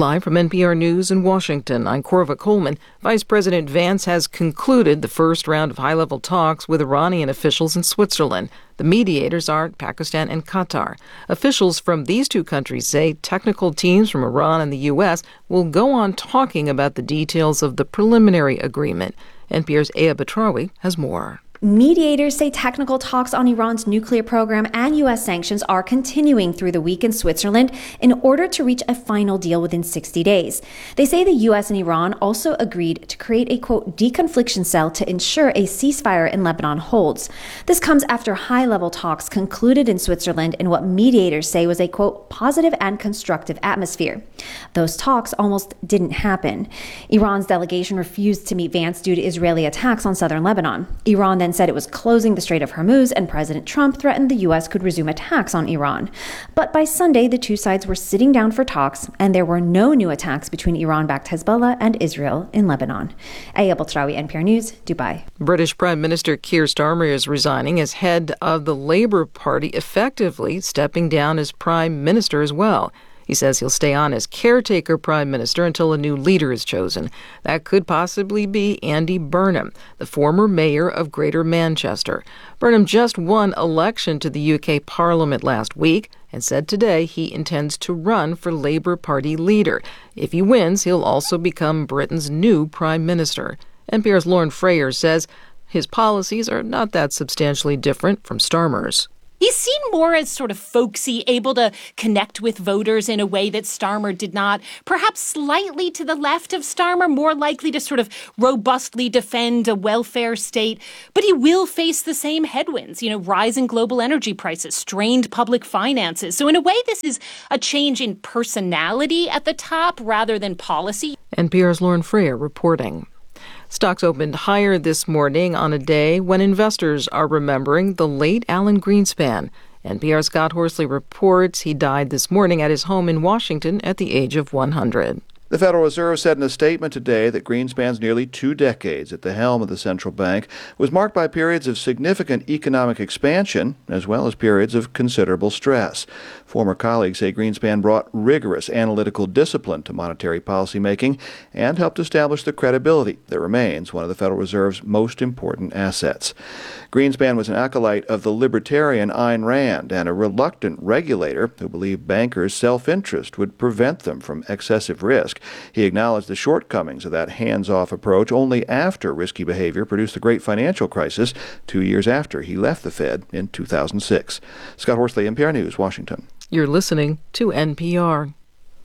Live from NPR News in Washington, I'm Corva Coleman. Vice President Vance has concluded the first round of high-level talks with Iranian officials in Switzerland. The mediators are Pakistan and Qatar. Officials from these two countries say technical teams from Iran and the U.S. will go on talking about the details of the preliminary agreement. NPR's Aya Batrawi has more. Mediators say technical talks on Iran's nuclear program and U.S. sanctions are continuing through the week in Switzerland in order to reach a final deal within 60 days. They say the U.S. and Iran also agreed to create a, quote, deconfliction cell to ensure a ceasefire in Lebanon holds. This comes after high-level talks concluded in Switzerland in what mediators say was a, quote, positive and constructive atmosphere. Those talks almost didn't happen. Iran's delegation refused to meet Vance due to Israeli attacks on southern Lebanon. Iran then said it was closing the Strait of Hormuz, and President Trump threatened the U.S. could resume attacks on Iran. But by Sunday, the two sides were sitting down for talks, and there were no new attacks between Iran-backed Hezbollah and Israel in Lebanon. Aya Batrawi, NPR News, Dubai. British Prime Minister Keir Starmer is resigning as head of the Labour Party, effectively stepping down as Prime Minister as well. He says he'll stay on as caretaker prime minister until a new leader is chosen. That could possibly be Andy Burnham, the former mayor of Greater Manchester. Burnham just won election to the UK Parliament last week and said today he intends to run for Labour Party leader. If he wins, he'll also become Britain's new prime minister. NPR's Lauren Frayer says his policies are not that substantially different from Starmer's. He's seen more as sort of folksy, able to connect with voters in a way that Starmer did not. Perhaps slightly to the left of Starmer, more likely to sort of robustly defend a welfare state. But he will face the same headwinds, rising global energy prices, strained public finances. So in a way, this is a change in personality at the top rather than policy. NPR's Lauren Frayer reporting. Stocks opened higher this morning on a day when investors are remembering the late Alan Greenspan. NPR's Scott Horsley reports he died this morning at his home in Washington at the age of 100. The Federal Reserve said in a statement today that Greenspan's nearly 2 decades at the helm of the central bank was marked by periods of significant economic expansion as well as periods of considerable stress. Former colleagues say Greenspan brought rigorous analytical discipline to monetary policymaking and helped establish the credibility that remains one of the Federal Reserve's most important assets. Greenspan was an acolyte of the libertarian Ayn Rand and a reluctant regulator who believed bankers' self-interest would prevent them from excessive risk. He acknowledged the shortcomings of that hands-off approach only after risky behavior produced the great financial crisis 2 years after he left the Fed in 2006. Scott Horsley, NPR News, Washington. You're listening to NPR.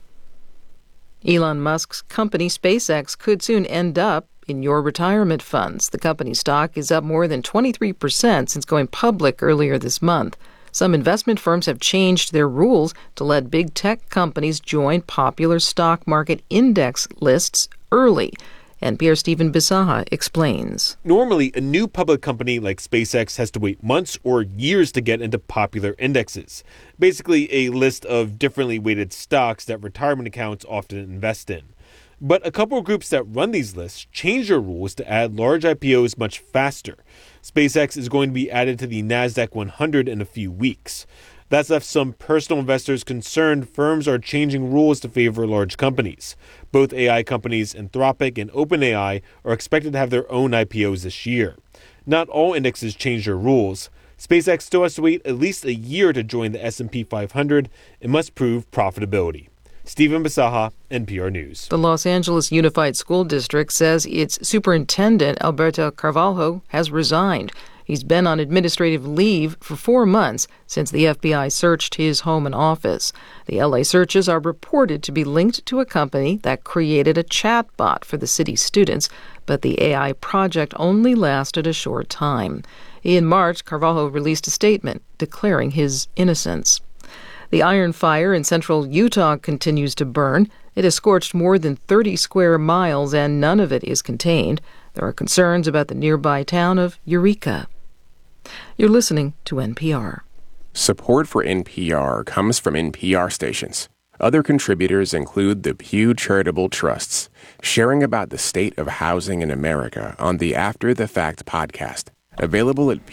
Elon Musk's company SpaceX could soon end up in your retirement funds. The company's stock is up more than 23% since going public earlier this month. Some investment firms have changed their rules to let big tech companies join popular stock market index lists early. NPR's Stephen Bisaha explains. Normally, a new public company like SpaceX has to wait months or years to get into popular indexes. Basically, a list of differently weighted stocks that retirement accounts often invest in. But a couple of groups that run these lists changed their rules to add large IPOs much faster. SpaceX is going to be added to the NASDAQ 100 in a few weeks. That's left some personal investors concerned firms are changing rules to favor large companies. Both AI companies Anthropic and OpenAI are expected to have their own IPOs this year. Not all indexes change their rules. SpaceX still has to wait at least a year to join the S&P 500 and must prove profitability. Stephen Bisaha, NPR News. The Los Angeles Unified School District says its superintendent, Alberto Carvalho, has resigned. He's been on administrative leave for 4 months since the FBI searched his home and office. The LA searches are reported to be linked to a company that created a chatbot for the city's students, but the AI project only lasted a short time. In March, Carvalho released a statement declaring his innocence. The Iron Fire in central Utah continues to burn. It has scorched more than 30 square miles, and none of it is contained. There are concerns about the nearby town of Eureka. You're listening to NPR. Support for NPR comes from NPR stations. Other contributors include the Pew Charitable Trusts, sharing about the state of housing in America on the After the Fact podcast, available at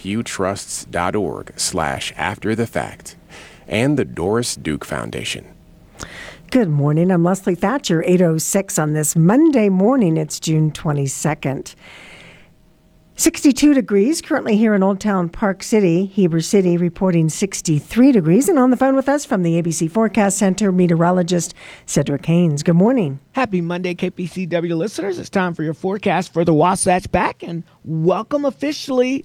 pewtrusts.org/afterthefact, and the Doris Duke Foundation. Good morning. I'm Leslie Thatcher, 8:06 on this Monday morning. It's June 22nd. 62 degrees currently here in Old Town Park City. Heber City reporting 63 degrees. And on the phone with us from the ABC Forecast Center, meteorologist Cedric Haynes. Good morning. Happy Monday, KPCW listeners. It's time for your forecast for the Wasatch back, and welcome officially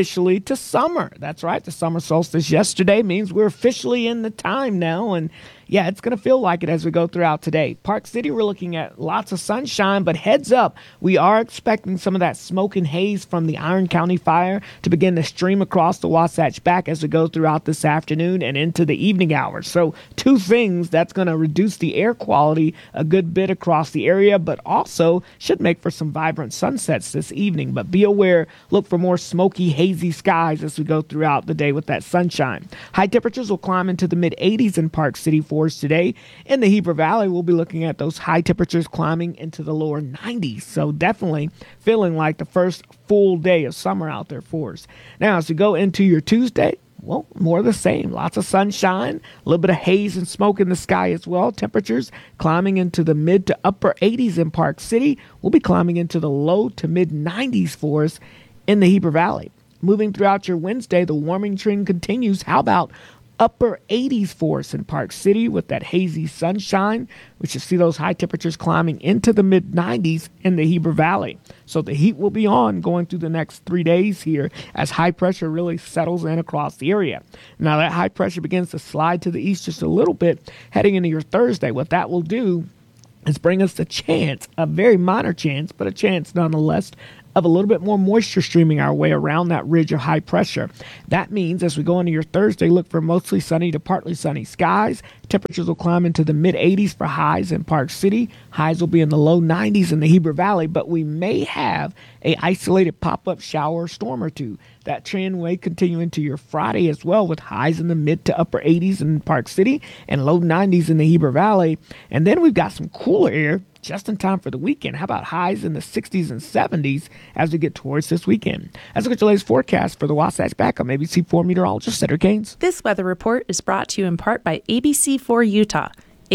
to summer. That's right. The summer solstice yesterday means we're officially in the time now, and yeah, it's going to feel like it as we go throughout today. Park City, we're looking at lots of sunshine, but heads up, we are expecting some of that smoke and haze from the Iron County fire to begin to stream across the Wasatch back as we go throughout this afternoon and into the evening hours. So two things that's going to reduce the air quality a good bit across the area, but also should make for some vibrant sunsets this evening. But be aware, look for more smoky, hazy skies as we go throughout the day with that sunshine. High temperatures will climb into the mid-80s in Park City for us today. In the Heber Valley, we'll be looking at those high temperatures climbing into the lower 90s. So definitely feeling like the first full day of summer out there for us. Now, as we go into your Tuesday, well, more of the same. Lots of sunshine, a little bit of haze and smoke in the sky as well. Temperatures climbing into the mid to upper 80s in Park City. We'll be climbing into the low to mid 90s for us in the Heber Valley. Moving throughout your Wednesday, the warming trend continues. How about upper 80s for us in Park City with that hazy sunshine? We should see those high temperatures climbing into the mid 90s in the Heber Valley. So the heat will be on going through the next 3 days here as high pressure really settles in across the area. Now that high pressure begins to slide to the east just a little bit heading into your Thursday. What that will do is bring us a chance, a very minor chance, but a chance nonetheless, of a little bit more moisture streaming our way around that ridge of high pressure. That means as we go into your Thursday, look for mostly sunny to partly sunny skies. Temperatures will climb into the mid-80s for highs in Park City. Highs will be in the low 90s in the Heber Valley, but we may have a isolated pop-up shower or storm or two. That trend may continue into your Friday as well, with highs in the mid to upper 80s in Park City and low 90s in the Heber Valley. And then we've got some cooler air just in time for the weekend. How about highs in the 60s and 70s as we get towards this weekend? Let's look at your latest forecast for the Wasatch back. I'm ABC4 meteorologist Cedric Haynes. This weather report is brought to you in part by ABC4 Utah,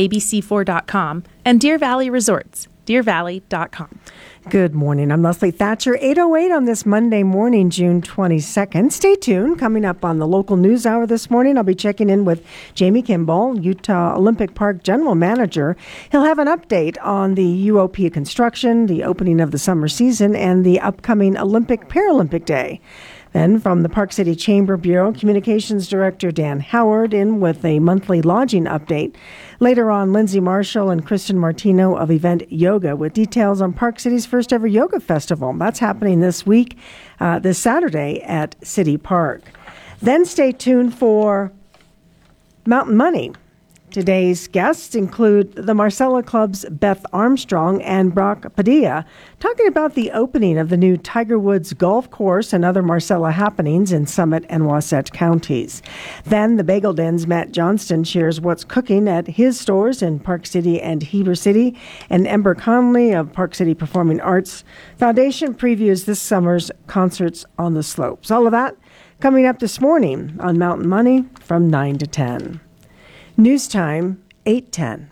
ABC4.com, and Deer Valley Resorts, DeerValley.com. Good morning. I'm Leslie Thatcher, 8:08 on this Monday morning, June 22nd. Stay tuned. Coming up on the local news hour this morning, I'll be checking in with Jamie Kimball, Utah Olympic Park General Manager. He'll have an update on the UOP construction, the opening of the summer season, and the upcoming Olympic-Paralympic Day. Then from the Park City Chamber Bureau, Communications Director Dan Howard in with a monthly lodging update. Later on, Lindsay Marshall and Kristen Martino of Event Yoga with details on Park City's first ever yoga festival. That's happening this week, this Saturday at City Park. Then stay tuned for Mountain Money. Today's guests include the Marcella Club's Beth Armstrong and Brock Padilla, talking about the opening of the new Tiger Woods Golf Course and other Marcella happenings in Summit and Wasatch counties. Then the Bagel Den's Matt Johnston shares what's cooking at his stores in Park City and Heber City, and Ember Conley of Park City Performing Arts Foundation previews this summer's Concerts on the Slopes. All of that coming up this morning on Mountain Money from 9 to 10. News time, 8:10.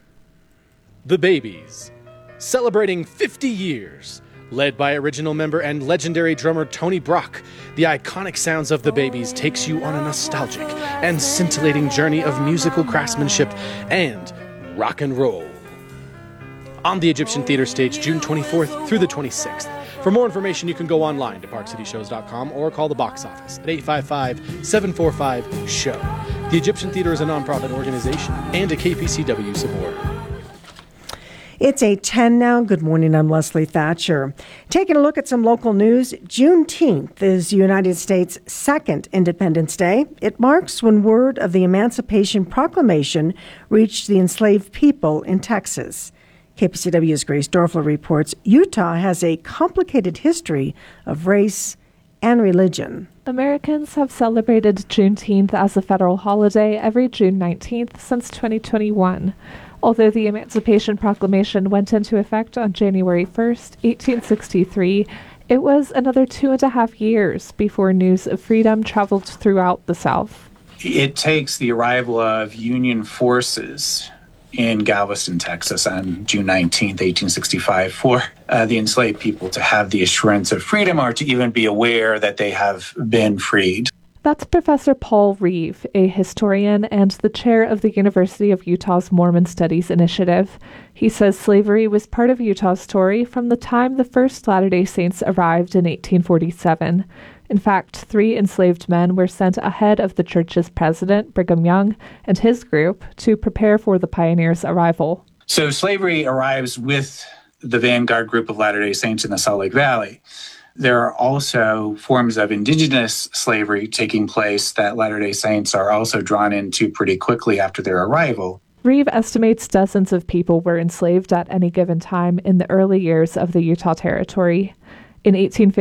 The Babies, celebrating 50 years. Led by original member and legendary drummer Tony Brock, the iconic sounds of The Babies takes you on a nostalgic and scintillating journey of musical craftsmanship and rock and roll. On the Egyptian Theater stage, June 24th through the 26th. For more information, you can go online to parkcityshows.com or call the box office at 855-745-SHOW. The Egyptian Theater is a nonprofit organization and a KPCW supporter. It's 8:10 now. Good morning. I'm Leslie Thatcher. Taking a look at some local news, Juneteenth is the United States' second Independence Day. It marks when word of the Emancipation Proclamation reached the enslaved people in Texas. KPCW's Grace Dorfler reports Utah has a complicated history of race and religion. Americans have celebrated Juneteenth as a federal holiday every June 19th since 2021. Although the Emancipation Proclamation went into effect on January 1st, 1863, it was another 2.5 years before news of freedom traveled throughout the South. It takes the arrival of Union forces in Galveston, Texas on June 19th, 1865, for the enslaved people to have the assurance of freedom or to even be aware that they have been freed. That's Professor Paul Reeve, a historian and the chair of the University of Utah's Mormon Studies Initiative. He says slavery was part of Utah's story from the time the first Latter-day Saints arrived in 1847. In fact, 3 enslaved men were sent ahead of the church's president, Brigham Young, and his group to prepare for the pioneers' arrival. So slavery arrives with the vanguard group of Latter-day Saints in the Salt Lake Valley. There are also forms of indigenous slavery taking place that Latter-day Saints are also drawn into pretty quickly after their arrival. Reeve estimates dozens of people were enslaved at any given time in the early years of the Utah Territory. In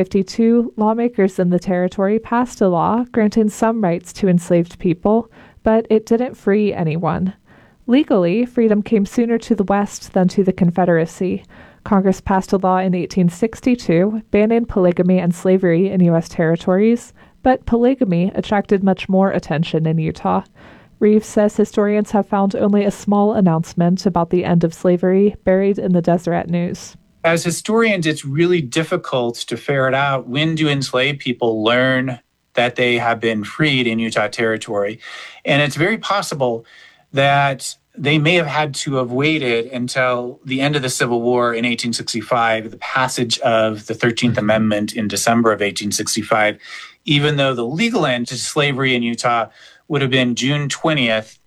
1852, lawmakers in the territory passed a law granting some rights to enslaved people, but it didn't free anyone. Legally, freedom came sooner to the West than to the Confederacy. Congress passed a law in 1862 banning polygamy and slavery in U.S. territories, but polygamy attracted much more attention in Utah. Reeves says historians have found only a small announcement about the end of slavery buried in the Deseret News. As historians, it's really difficult to ferret out when do enslaved people learn that they have been freed in Utah Territory. And it's very possible that they may have had to have waited until the end of the Civil War in 1865, the passage of the 13th Amendment in December of 1865, even though the legal end to slavery in Utah would have been June 20th,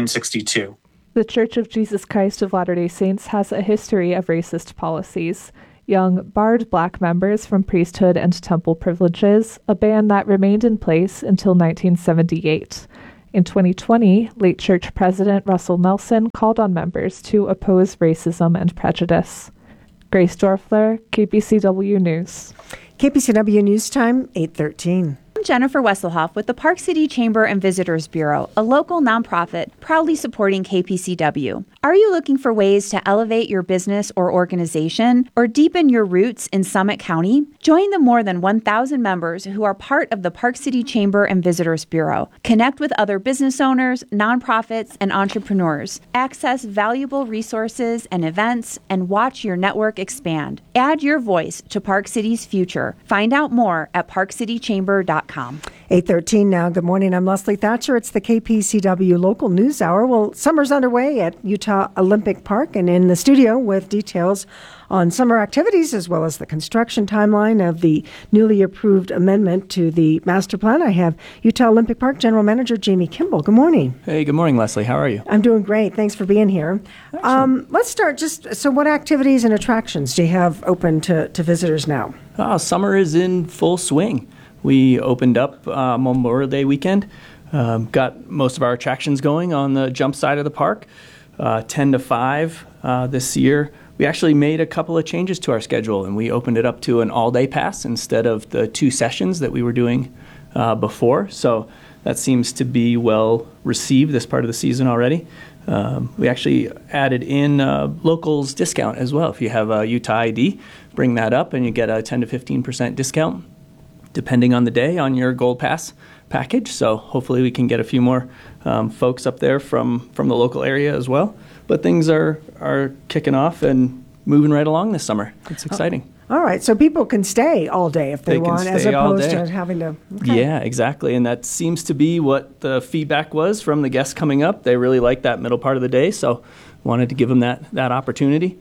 1862. The Church of Jesus Christ of Latter-day Saints has a history of racist policies. Young barred black members from priesthood and temple privileges, a ban that remained in place until 1978. In 2020, late church president Russell Nelson called on members to oppose racism and prejudice. Grace Dorfler, KPCW News. KPCW News Time, 8:13. I'm Jennifer Wesselhoff with the Park City Chamber and Visitors Bureau, a local nonprofit proudly supporting KPCW. Are you looking for ways to elevate your business or organization or deepen your roots in Summit County? Join the more than 1,000 members who are part of the Park City Chamber and Visitors Bureau. Connect with other business owners, nonprofits, and entrepreneurs. Access valuable resources and events and watch your network expand. Add your voice to Park City's future. Find out more at parkcitychamber.com. 8:13 now. Good morning. I'm Leslie Thatcher. It's the KPCW Local News Hour. Well, summer's underway at Utah Olympic Park, and in the studio with details on summer activities as well as the construction timeline of the newly approved amendment to the master plan, I have Utah Olympic Park General Manager Jamie Kimball. Good morning. Hey, good morning, Leslie. How are you? I'm doing great. Thanks for being here. Let's start so what activities and attractions do you have open to visitors now? Summer is in full swing. We opened up Memorial Day weekend, got most of our attractions going on the jump side of the park, 10 to 5 this year. We actually made a couple of changes to our schedule, and we opened it up to an all-day pass instead of the 2 sessions that we were doing before. So that seems to be well received this part of the season already. We actually added in locals discount as well. If you have a Utah ID, bring that up and you get a 10 to 15% discount depending on the day on your Gold Pass package. So hopefully we can get a few more folks up there from the local area as well. But things are kicking off and moving right along this summer. It's exciting. All right, so people can stay all day if they want, as opposed to having to... Okay. Yeah, exactly, and that seems to be what the feedback was from the guests coming up. They really liked that middle part of the day, so wanted to give them that opportunity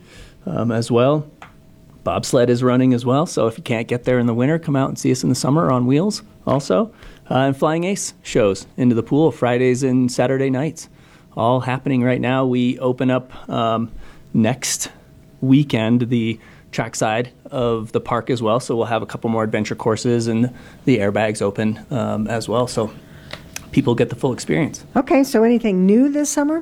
as well. Bobsled is running as well, so if you can't get there in the winter, come out and see us in the summer on wheels also. And Flying Ace shows into the pool Fridays and Saturday nights. All happening right now. We open up next weekend the trackside of the park as well, so we'll have a couple more adventure courses and the airbags open as well, so people get the full experience. Okay, so anything new this summer?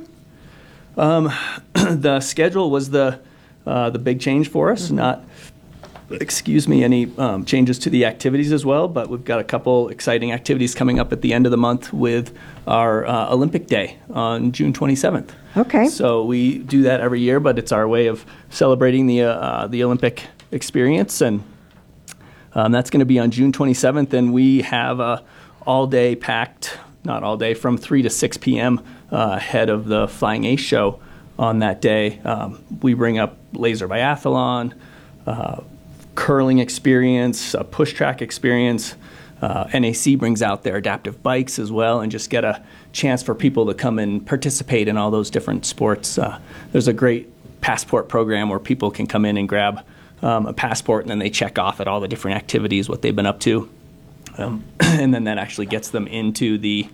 The schedule was the big change for us, not any changes to the activities as well, but we've got a couple exciting activities coming up at the end of the month with our Olympic Day on June 27th. Okay. So we do that every year, but it's our way of celebrating the Olympic experience, and that's going to be on June 27th, and we have a all-day packed, not all day, from 3 to 6 p.m. Ahead of the Flying Ace show on that day. We bring up laser biathlon, curling experience, a push track experience. NAC brings out their adaptive bikes as well, and just get a chance for people to come and participate in all those different sports. There's a great passport program where people can come in and grab a passport, and then they check off at all the different activities what they've been up to, and then that actually gets them into the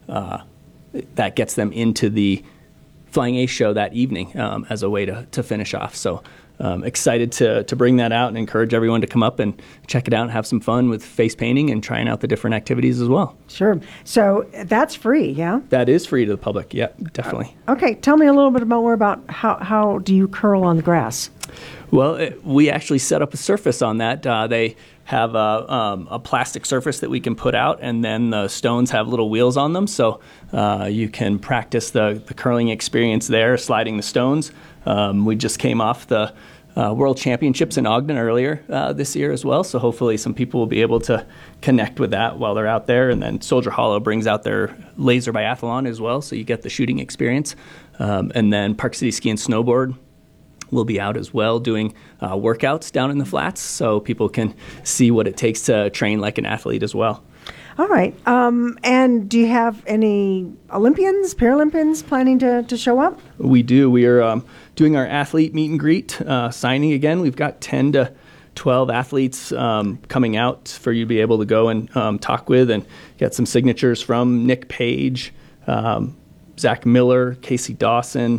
Flying Ace show that evening as a way to finish off. So excited to bring that out and encourage everyone to come up and check it out and have some fun with face painting and trying out the different activities as well. Sure. So that's free, yeah? That is free to the public, yeah, definitely. Okay, tell me a little bit more about how do you curl on the grass? Well, we actually set up a surface on that. They have a plastic surface that we can put out, and then the stones have little wheels on them, so you can practice the curling experience there, sliding the stones. We just came off the World Championships in Ogden earlier this year as well, so hopefully some people will be able to connect with that while they're out there. And then Soldier Hollow brings out their laser biathlon as well, so you get the shooting experience. And then Park City Ski and Snowboard will be out as well doing workouts down in the flats, so people can see what it takes to train like an athlete as well. All right. And do you have any Olympians, Paralympians planning to show up? We do. We are doing our athlete meet and greet signing again. We've got 10 to 12 athletes coming out for you to be able to go and talk with and get some signatures from Nick Page, Zach Miller, Casey Dawson,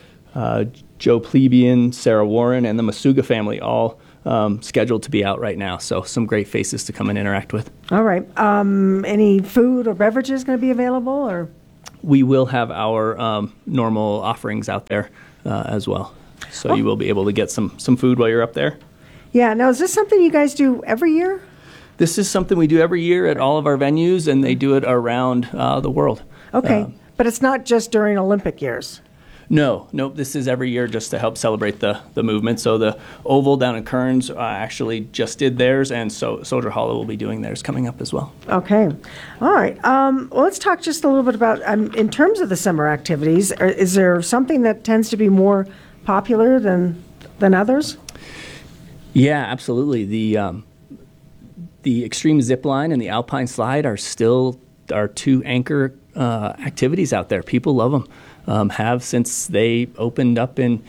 Joe Plebeian, Sarah Warren, and the Masuga family, all scheduled to be out right now. So some great faces to come and interact with. All right. Any food or beverages going to be available? Or we will have our normal offerings out there as well. So you will be able to get some food while you're up there. Yeah. Now, is this something you guys do every year? This is something we do every year at all of our venues, and they do it around the world. Okay. But it's not just during Olympic years. No, this is every year just to help celebrate the movement. So the Oval down in Kearns actually just did theirs, and so Soldier Hollow will be doing theirs coming up as well. Okay. All right. Well, let's talk just a little bit about, in terms of the summer activities, is there something that tends to be more popular than others? Yeah, absolutely. The Extreme Zip Line and the Alpine Slide are still our two anchor activities out there. People love them. Have since they opened up in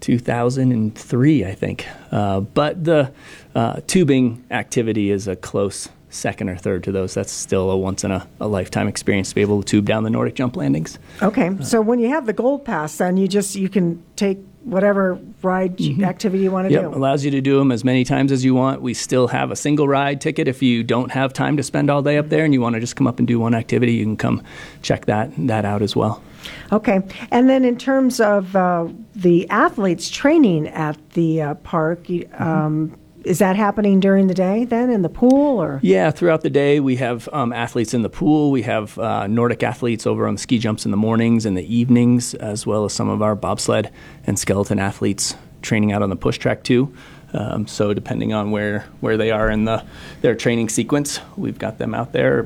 2003, I think. But the tubing activity is a close second or third to those. That's still a once-in-a-lifetime experience to be able to tube down the Nordic jump landings. Okay, so when you have the Gold Pass, then you can take whatever ride activity you want to do. Allows you to do them as many times as you want. We still have a single ride ticket if you don't have time to spend all day up there and you want to just come up and do one activity. You can come check that out as well. Okay. And then in terms of the athletes training at the park, is that happening during the day then in the pool? Or? Yeah, throughout the day we have athletes in the pool. We have Nordic athletes over on the ski jumps in the mornings and the evenings, as well as some of our bobsled and skeleton athletes training out on the push track too. So depending on where they are in their training sequence, we've got them out there.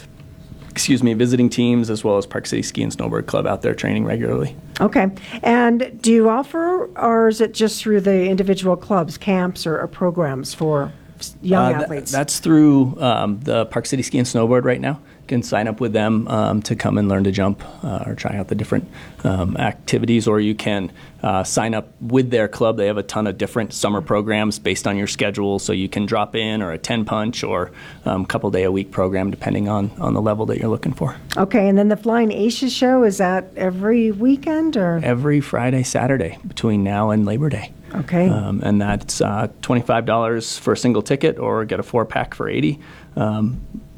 Visiting teams, as well as Park City Ski and Snowboard Club out there training regularly. Okay. And do you offer, or is it just through the individual clubs, camps, or programs for young athletes? That's through the Park City Ski and Snowboard right now. You can sign up with them to come and learn to jump or try out the different activities, or you can sign up with their club. They have a ton of different summer programs based on your schedule, so you can drop in or a 10-punch or a couple-day-a-week program depending on the level that you're looking for. Okay, and then the Flying Aces show, is that every weekend? Or every Friday, Saturday between now and Labor Day. Okay. And that's $25 for a single ticket, or get a 4-pack for $80.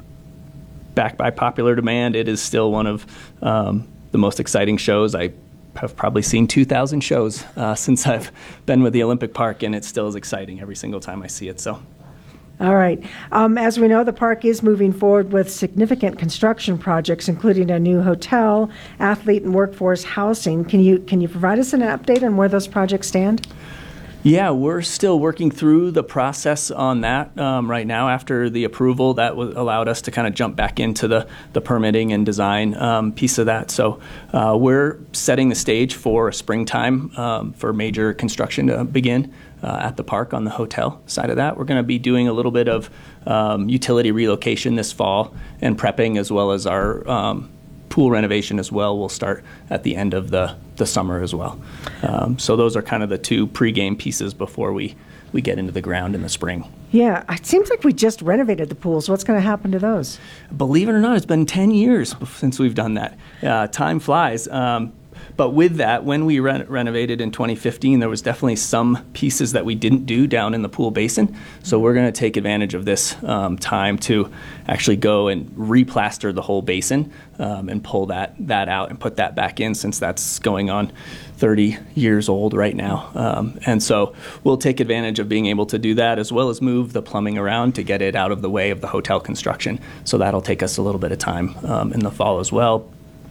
Backed by popular demand, it is still one of the most exciting shows. I have probably seen 2,000 shows since I've been with the Olympic Park, and it still is exciting every single time I see it. So, all right. As we know, the park is moving forward with significant construction projects, including a new hotel, athlete and workforce housing. Can you provide us an update on where those projects stand? Yeah, we're still working through the process on that right now. After the approval, that allowed us to kind of jump back into the permitting and design piece of that. So we're setting the stage for springtime for major construction to begin at the park on the hotel side of that. We're going to be doing a little bit of utility relocation this fall and prepping, as well as our pool renovation as well will start at the end of the summer as well. So those are kind of the two pregame pieces before we get into the ground in the spring. Yeah, it seems like we just renovated the pools. What's going to happen to those? Believe it or not, it's been 10 years since we've done that. Time flies. But with that, when we renovated in 2015, there was definitely some pieces that we didn't do down in the pool basin. So we're going to take advantage of this time to actually go and replaster the whole basin and pull that out and put that back in, since that's going on 30 years old right now. And so we'll take advantage of being able to do that, as well as move the plumbing around to get it out of the way of the hotel construction. So that'll take us a little bit of time in the fall as well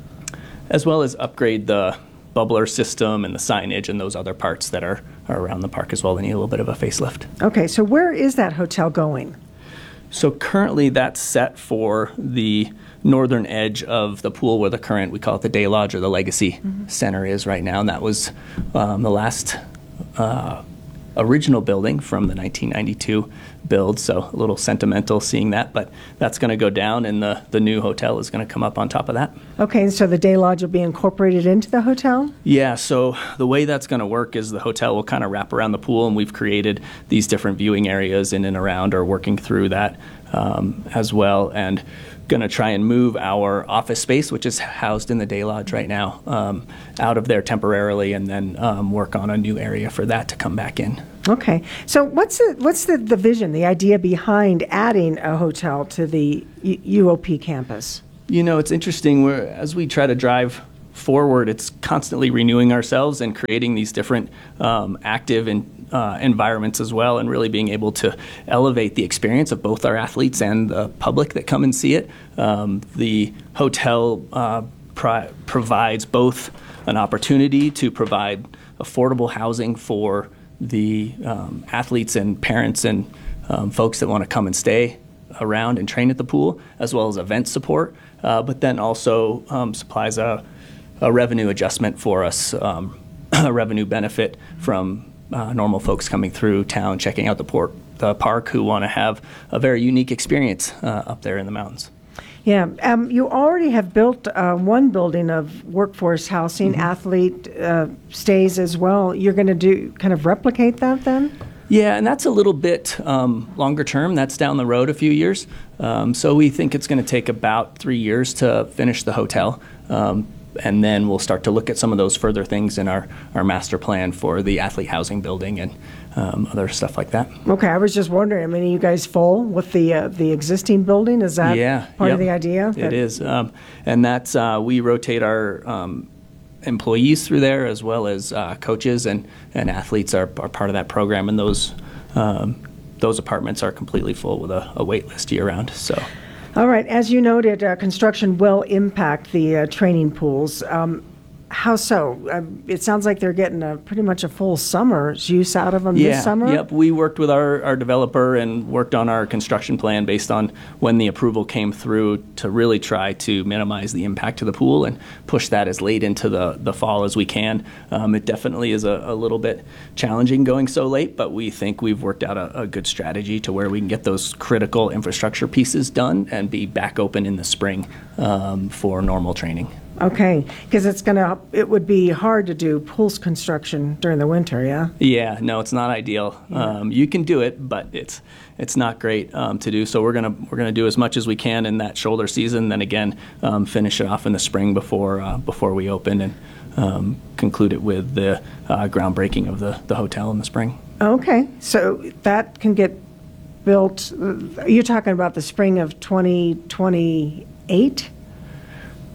as upgrade the bubbler system and the signage and those other parts that are around the park as well. They need a little bit of a facelift. Okay, so where is that hotel going? So currently that's set for the northern edge of the pool where the current, we call it the Day Lodge or the Legacy Center is right now. And that was the last original building from the 1992 build, so a little sentimental seeing that, but that's going to go down and the new hotel is going to come up on top of that. Okay, and so the Day Lodge will be incorporated into the hotel? Yeah, so the way that's going to work is the hotel will kind of wrap around the pool, and we've created these different viewing areas in and around, or working through that as well, and going to try and move our office space, which is housed in the Day Lodge right now, out of there temporarily, and then work on a new area for that to come back in. Okay. So what's the vision, the idea behind adding a hotel to the UOP campus? You know, it's interesting. As we try to drive forward, it's constantly renewing ourselves and creating these different active environments as well, and really being able to elevate the experience of both our athletes and the public that come and see it. The hotel provides both an opportunity to provide affordable housing for the athletes and parents and folks that want to come and stay around and train at the pool, as well as event support, but then also supplies a revenue adjustment for us, a revenue benefit from normal folks coming through town, checking out the park, who want to have a very unique experience up there in the mountains. Yeah, you already have built one building of workforce housing, athlete stays as well. You're going to kind of replicate that then? Yeah, and that's a little bit longer term. That's down the road a few years. So we think it's going to take about 3 years to finish the hotel. And then we'll start to look at some of those further things in our master plan for the athlete housing building and other stuff like that. Okay, I was just wondering, I mean, are you guys full with the existing building? Is that part of the idea? It is. And that's, we rotate our employees through there, as well as coaches and athletes are part of that program. And those apartments are completely full with a wait list year round. So. All right. As you noted, construction will impact the training pools. How so? It sounds like they're getting pretty much a full summer's use out of them this summer? Yep. We worked with our developer and worked on our construction plan based on when the approval came through to really try to minimize the impact to the pool and push that as late into the fall as we can. It definitely is a little bit challenging going so late, but we think we've worked out a good strategy to where we can get those critical infrastructure pieces done and be back open in the spring for normal training. Okay, because it would be hard to do pools construction during the winter, yeah? Yeah, no, it's not ideal. You can do it, but it's not great to do. So we're gonna do as much as we can in that shoulder season. Then again, finish it off in the spring before we open and conclude it with the groundbreaking of the hotel in the spring. Okay, so that can get built. You're talking about the spring of 2028.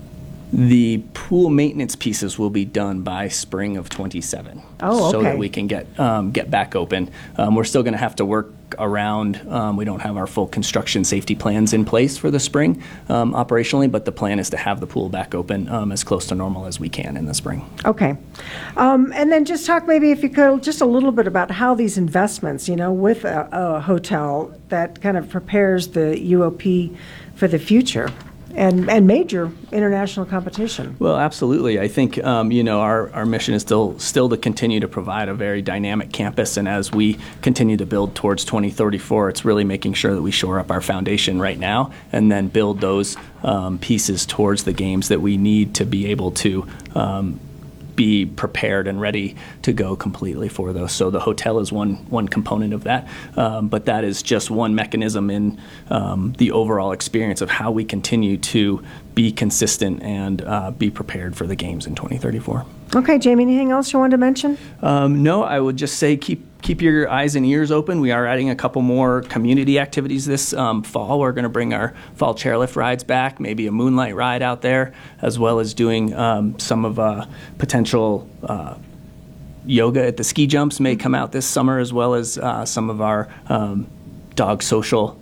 The pool maintenance pieces will be done by spring of 27. Oh, okay. So that we can get back open. We're still going to have to work around. We don't have our full construction safety plans in place for the spring operationally, but the plan is to have the pool back open as close to normal as we can in the spring. Okay. And then just talk maybe, if you could, just a little bit about how these investments, with a hotel that kind of prepares the UOP for the future and major international competition. Well, absolutely. I think, our mission is still to continue to provide a very dynamic campus. And as we continue to build towards 2034, it's really making sure that we shore up our foundation right now and then build those pieces towards the games that we need to be able to be prepared and ready to go completely for those. So the hotel is one component of that, but that is just one mechanism in the overall experience of how we continue to be consistent and be prepared for the games in 2034. Okay, Jamie, anything else you wanted to mention? No, I would just say keep your eyes and ears open. We are adding a couple more community activities this fall. We're going to bring our fall chairlift rides back, maybe a moonlight ride out there, as well as doing some of potential yoga at the ski jumps may come out this summer, as well as some of our dog social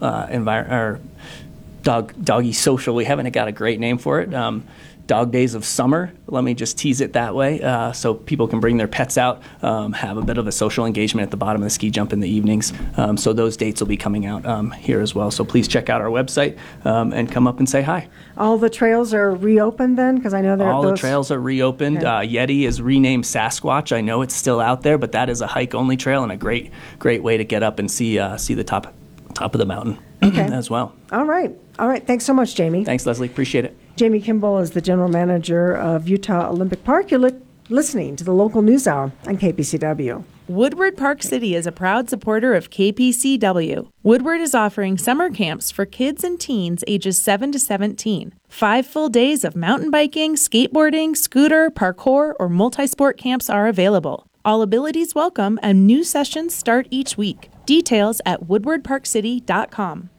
doggy social. We haven't got a great name for it. Dog Days of Summer. Let me just tease it that way, so people can bring their pets out, have a bit of a social engagement at the bottom of the ski jump in the evenings. So those dates will be coming out here as well. So please check out our website and come up and say hi. All the trails are reopened then? Because I know the trails are reopened. Okay. Yeti is renamed Sasquatch. I know it's still out there, but that is a hike-only trail and a great way to get up and see the top of the mountain as well. All right. Thanks so much, Jamie. Thanks, Leslie. Appreciate it. Jamie Kimball is the general manager of Utah Olympic Park. You're listening to the local news hour on KPCW. Woodward Park City is a proud supporter of KPCW. Woodward is offering summer camps for kids and teens ages 7 to 17. 5 full days of mountain biking, skateboarding, scooter, parkour, or multi-sport camps are available. All abilities welcome, and new sessions start each week. Details at woodwardparkcity.com.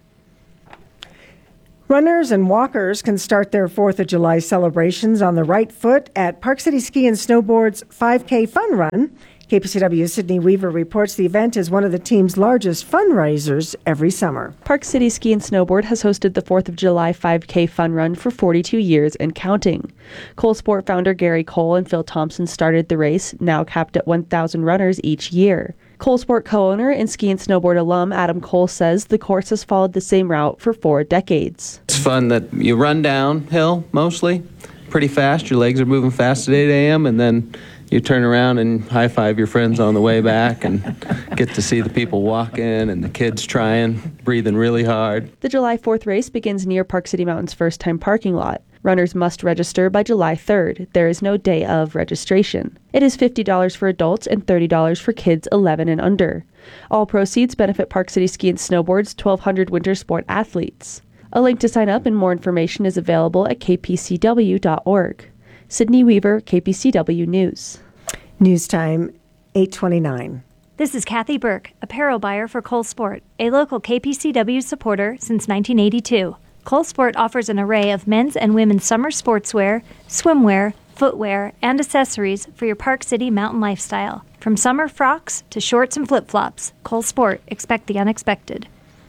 Runners and walkers can start their 4th of July celebrations on the right foot at Park City Ski and Snowboard's 5K Fun Run. KPCW's Sydney Weaver reports the event is one of the team's largest fundraisers every summer. Park City Ski and Snowboard has hosted the 4th of July 5K Fun Run for 42 years and counting. Cole Sport founder Gary Cole and Phil Thompson started the race, now capped at 1,000 runners each year. Cole Sport co-owner and ski and snowboard alum Adam Cole says the course has followed the same route for 4 decades. It's fun that you run downhill mostly, pretty fast. Your legs are moving fast at 8 a.m. and then you turn around and high-five your friends on the way back and get to see the people walking and the kids trying, breathing really hard. The July 4th race begins near Park City Mountain's first-time parking lot. Runners must register by July 3rd. There is no day of registration. It is $50 for adults and $30 for kids 11 and under. All proceeds benefit Park City Ski and Snowboard's 1,200 winter sport athletes. A link to sign up and more information is available at kpcw.org. Sydney Weaver, KPCW News. News time, 8:29. This is Kathy Burke, apparel buyer for Cole Sport, a local KPCW supporter since 1982. Cole Sport offers an array of men's and women's summer sportswear, swimwear, footwear, and accessories for your Park City mountain lifestyle. From summer frocks to shorts and flip-flops, Cole Sport, expect the unexpected.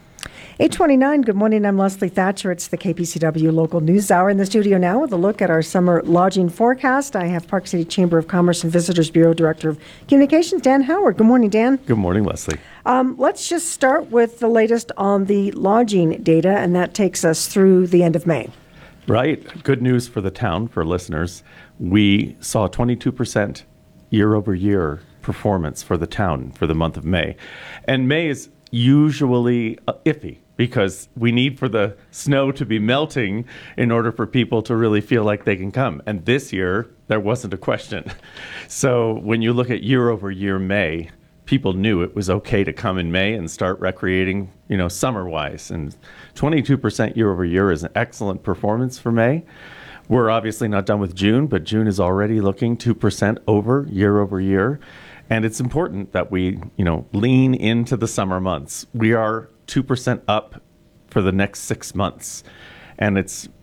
8:29, good morning. I'm Leslie Thatcher. It's the KPCW Local News Hour in the studio now with a look at our summer lodging forecast. I have Park City Chamber of Commerce and Visitors Bureau Director of Communications, Dan Howard. Good morning, Dan. Good morning, Leslie. Let's just start with the latest on the lodging data, and that takes us through the end of May. Right. Good news for the town, for listeners. We saw 22% year-over-year performance for the town for the month of May. And May is usually iffy, because we need for the snow to be melting in order for people to really feel like they can come. And this year, there wasn't a question. So when you look at year-over-year May, people knew it was okay to come in May and start recreating, summer-wise. And 22% year-over-year is an excellent performance for May. We're obviously not done with June, but June is already looking 2% over year-over-year. And it's important that we, lean into the summer months. We are 2% up for the next 6 months. And it's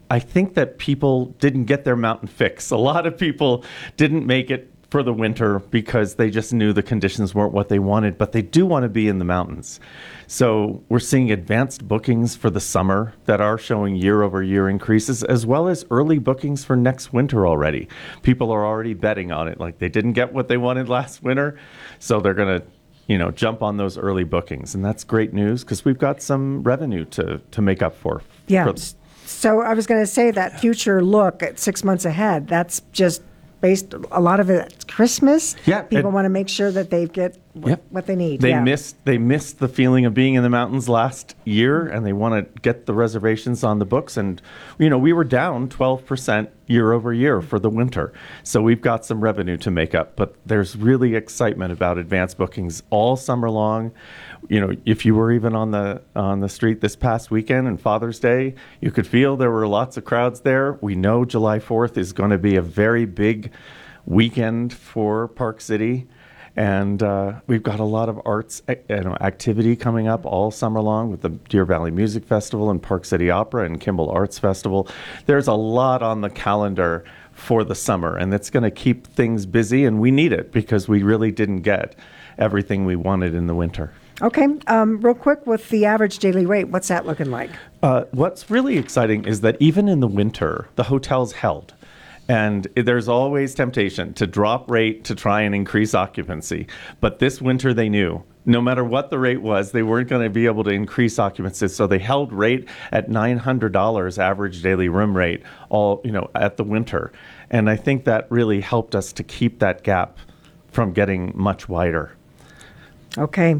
I think that people didn't get their mountain fix. A lot of people didn't make it for the winter because they just knew the conditions weren't what they wanted, but they do want to be in the mountains. So we're seeing advanced bookings for the summer that are showing year-over-year increases, as well as early bookings for next winter already. People are already betting on it. Like, they didn't get what they wanted last winter, so they're going to jump on those early bookings. And that's great news because we've got some revenue to make up for. Yeah. So I was going to say that future look at 6 months ahead, that's just based, a lot of it's Christmas. Yeah. People want to make sure that they get what they need. They missed the feeling of being in the mountains last year, and they want to get the reservations on the books. And, we were down 12% year over year for the winter. So we've got some revenue to make up. But there's really excitement about advanced bookings all summer long. If you were even on the street this past weekend and Father's Day, you could feel there were lots of crowds there. We know July 4th is going to be a very big weekend for Park City. And we've got a lot of arts activity coming up all summer long with the Deer Valley Music Festival and Park City Opera and Kimball Arts Festival. There's a lot on the calendar for the summer, and it's going to keep things busy, and we need it because we really didn't get everything we wanted in the winter. Okay, real quick with the average daily rate, what's that looking like? What's really exciting is that even in the winter, the hotels held. And there's always temptation to drop rate to try and increase occupancy. But this winter they knew no matter what the rate was, they weren't going to be able to increase occupancy. So they held rate at $900 average daily room rate at the winter. And I think that really helped us to keep that gap from getting much wider. Okay.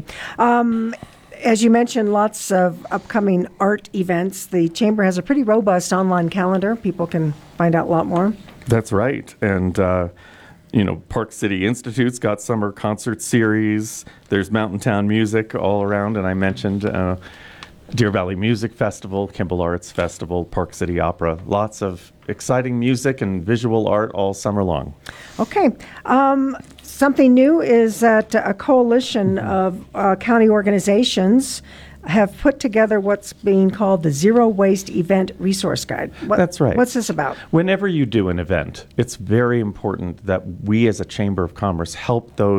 As you mentioned, lots of upcoming art events. The Chamber has a pretty robust online calendar. People can find out a lot more. That's right. And, Park City Institute's got summer concert series. There's Mountain Town Music all around. And I mentioned Deer Valley Music Festival, Kimball Arts Festival, Park City Opera. Lots of exciting music and visual art all summer long. Okay. Something new is that a coalition of county organizations have put together what's being called the Zero Waste Event Resource Guide. That's right. What's this about? Whenever you do an event, it's very important that we as a Chamber of Commerce help those